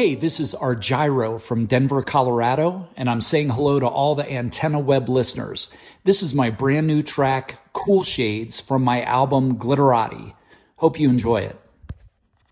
Hey, this is Argyro from Denver, Colorado, and I'm saying hello to all the Antenna Web listeners. This is my brand new track, Cool Shades, from my album Glitterati. Hope you enjoy it.